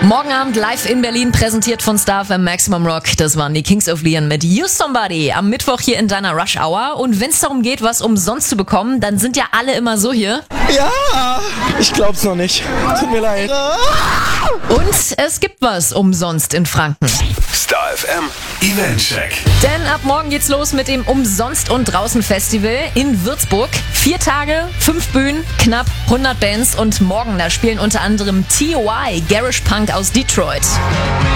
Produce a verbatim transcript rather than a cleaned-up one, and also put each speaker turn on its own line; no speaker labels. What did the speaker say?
Morgen Abend live in Berlin, präsentiert von Star F M Maximum Rock. Das waren die Kings of Leon mit You Somebody am Mittwoch hier in deiner Rush Hour. Und wenn es darum geht, was umsonst zu bekommen, dann sind ja alle immer so hier.
Ja, ich glaub's noch nicht. Tut mir leid.
Und es gibt was umsonst in Franken.
Star F M Event Check.
Denn ab morgen geht's los mit dem Umsonst- und Draußen-Festival in Würzburg. Vier Tage, fünf Bühnen, knapp hundert Bands und morgen, da spielen unter anderem T O I, Garage Punk aus Detroit.